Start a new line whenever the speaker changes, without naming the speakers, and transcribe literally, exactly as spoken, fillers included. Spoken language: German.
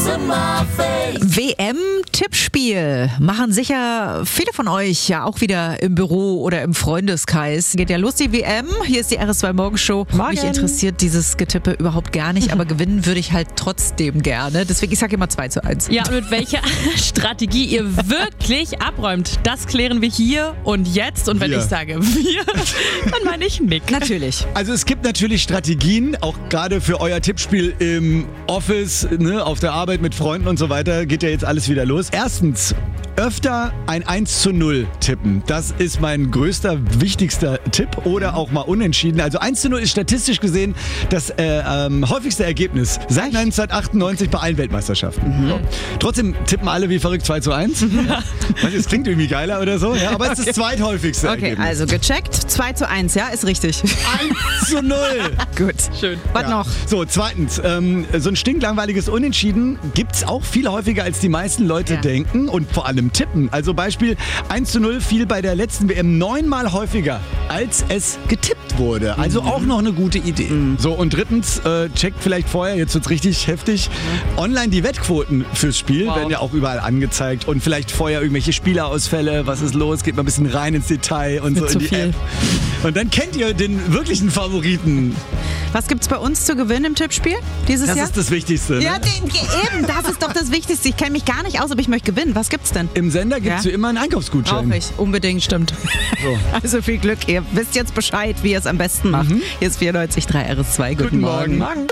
W M-Tippspiel machen sicher viele von euch ja auch wieder im Büro oder im Freundeskreis. Geht ja los, die W M. Hier ist die R S zwei Morgenshow.
Morgen.
Mich interessiert dieses Getippe überhaupt gar nicht, aber gewinnen würde ich halt trotzdem gerne. Deswegen, ich sage immer zwei zu eins.
Ja, und mit welcher Strategie ihr wirklich abräumt, das klären wir hier und jetzt. Und wenn
Wir.
ich sage wir, dann meine ich Nick.
Natürlich.
Also es gibt natürlich Strategien, auch gerade für euer Tippspiel im Office, ne, auf der Arbeit mit Freunden und so weiter, geht ja jetzt alles wieder los. Erstens, öfter ein eins zu null tippen. Das ist mein größter, wichtigster Tipp. Oder auch mal unentschieden. Also eins zu null ist statistisch gesehen das äh, ähm, häufigste Ergebnis seit neunzehnhundertachtundneunzig bei allen Weltmeisterschaften.
Mhm.
So. Trotzdem tippen alle wie verrückt zwei zu eins. Das klingt irgendwie geiler oder so, ja, aber es ist das zweithäufigste
Okay,
Ergebnis.
also gecheckt. zwei zu eins, ja, ist richtig.
eins zu null.
Gut.
Schön.
Was
Ja.
noch?
So, zweitens, ähm, so ein stinklangweiliges Unentschieden gibt es auch viel häufiger, als die meisten Leute
Ja.
denken und vor allem tippen. Also Beispiel eins zu null fiel bei der letzten W M neunmal häufiger, als es getippt wurde. Also
Mhm.
auch noch eine gute Idee. So, und drittens, äh, checkt vielleicht vorher, jetzt wird's richtig heftig, online die Wettquoten fürs Spiel,
Wow.
werden ja auch überall angezeigt. Und vielleicht vorher irgendwelche Spielerausfälle, was ist los, geht mal ein bisschen rein ins Detail und so
Mit
in
zu
die
viel.
App. Und dann kennt ihr den wirklichen Favoriten.
Was gibt's bei uns zu gewinnen im Tippspiel dieses
Das
Jahr?
ist das Wichtigste. Ne?
Ja, den, eben, das ist doch das Wichtigste. Ich kenne mich gar nicht aus, aber ich möchte gewinnen. Was gibt's denn?
Im Sender gibt es
Ja.
ja immer einen Einkaufsgutschein.
Brauche ich. Unbedingt. Stimmt.
So.
Also viel Glück. Ihr wisst jetzt Bescheid, wie ihr es am besten macht. Hier ist vierundneunzig Komma drei R S zwei. Guten,
Guten Morgen.
Morgen.